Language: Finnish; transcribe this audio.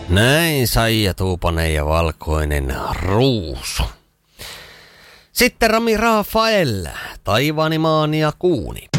Näin Saija Tuupanen ja Valkoinen Ruusu. Sitten Rami Rafael, Taivaani, maani ja kuuni.